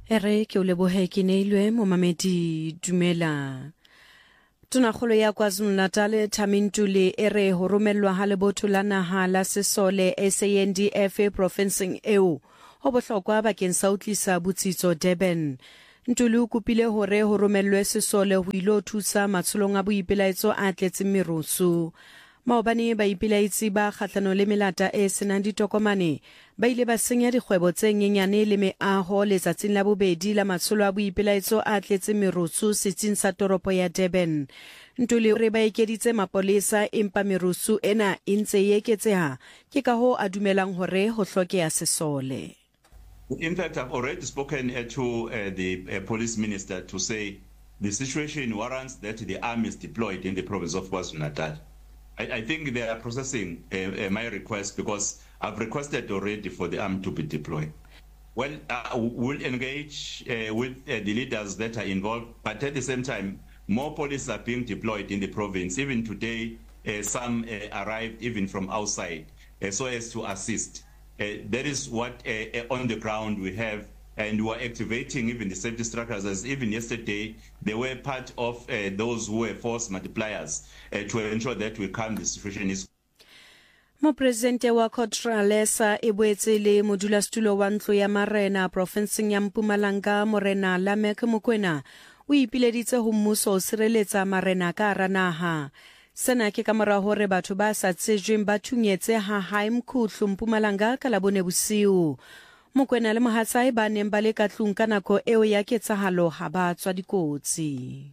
Ere ke o lebohe ke neilwe momamedi dumela. Tonakgolo ya KwaZulu-Natal Thamintuli ere ho romellwa ha lebotho la naha la sesole SANDF provinceng eo ho bohlokwa bakeng sa utlisa botsitso Durban. Ntuli o kopile hore ho romellwe sesole ho ilo thusa matsholong a boipelaetso a tletseng merusu. Maobane ba ipelaetsi ba kgahlano le melata e senang ditokomane ba ile ba senya dikgwebo tse nyenyane le meaho letsatsing la bobedi la matsholo a boipelaetso a tletseng merusu setsing sa toropo ya Durban. Ntuli re ba ekeditse mapolesa empa merusu ena e ntse e eketseha ke ka ho a dumelang hore ho hlokeha sesole. In fact, I've already spoken to the police minister to say the situation warrants that the army is deployed in the province of KwaZulu-Natal. I think they are processing my request because I've requested already for the army to be deployed. Well, we'll engage with the leaders that are involved, but at the same time, more police are being deployed in the province. Even today, some arrived even from outside so as to assist. That is what on the ground we have, and we are activating even the safety structures. As even yesterday, they were part of those who were force multipliers to ensure that we calm the situation. Mopresidente wa Contralesa e boetse le modulasetulo wa ntlo ya marena provinseng ya Mpumalanga Morena Lamek Mokoena o ipileditse ho mmuso o sireletsa marena ka hara naha. Sena ke ka mora hore batho ba sa tsejweng ba thunyetse ha hae Mkhuhlu Mpumalanga ka Labone bosiu. Mokoena le mohatsae ba neng ba le ka tlung ka nako eo ya ketsahalo ha ba tswa dikotsi.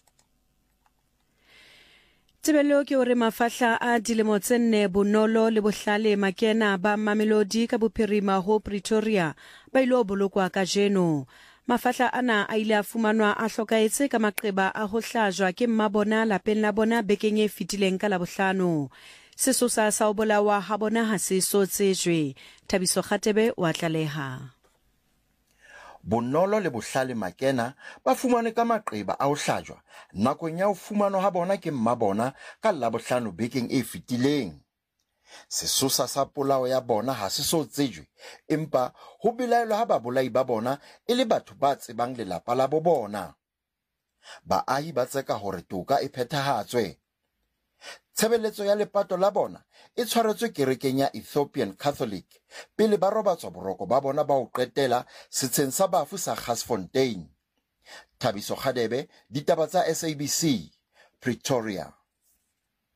Tebello ke hore mafahla a dilemo tse 4 Bonolo le Bohlale Makena ba Mamelodi ka bophirima ho Pretoria ba ilo bolokwa ka jeno. Mafahla ana a ile a fumanwa a hlokaetse ka maqeba a ho hlajwa ke mmabona lapeng la bona bekeng e fetileng ka Labohlano. Sesosa sa ho bolawa ha bona ha se so tsejwe. Thabiso Kgatebe wa tlaleha. Bonolo le Bohlale Makena ba fumane ka maqeba a ho hlajwa nakong ya ho fumanwa ha bona ke mmabona ka Labohlano bekeng e fetileng. Sesosa sa polao ya bona ha se so tsejwe, empa ho belaelwa ha babolai ba bona e le batho ba tsebang lelapa la bo bona. Baahi ba tseka hore toka e phethahatswe. Tshebeletso ya lepato la bona e tshwaretswe kerekeng ya Ethiopian Catholic pele ba robatswa boroko ba bona ba ho qetela setsheng sa bafu sa Gasfontein. Thabiso Kgadebe, ditaba tsa SABC, Pretoria.